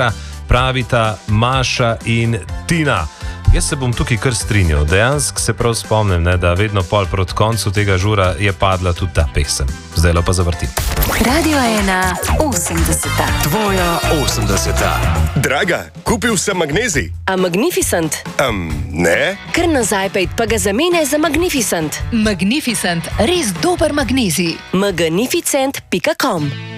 žura, pravita Maša in Tina. Jaz se bom tukaj kar strinjal. Dejansko se prav spomnim, da vedno pol proti koncu tega žura je padla tudi ta pesem. Zdaj pa zavrtim. Radio 1 80. Tvoja 80. Draga, kupil sem magnezij. A Magnificent? Ne. Kar nazaj pejt, pa ga zamene za Magnificent. Magnificent, res dober magnezij. magnificent.com